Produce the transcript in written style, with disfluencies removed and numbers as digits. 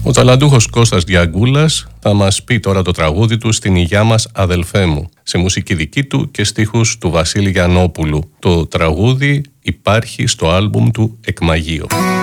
Ο ταλαντούχος Κώστας Διαγκούλας θα μας πει τώρα το τραγούδι του «Στην υγειά μας αδελφέ μου», σε μουσική δική του και στίχους του Βασίλη Γιαννόπουλου. Το τραγούδι υπάρχει στο άλμπουμ του «Εκμαγείο».